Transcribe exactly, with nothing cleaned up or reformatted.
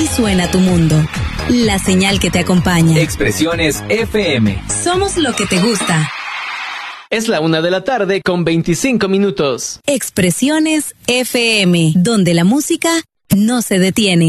Así suena tu mundo. La señal que te acompaña. Expresiones F M. Somos lo que te gusta. Es la una de la tarde con veinticinco minutos. Expresiones F M, donde la música no se detiene.